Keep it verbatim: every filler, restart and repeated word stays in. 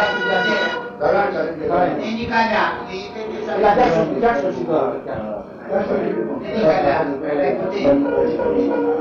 Ini kada, itu La terza, il terzo si trova. ini kada, putih.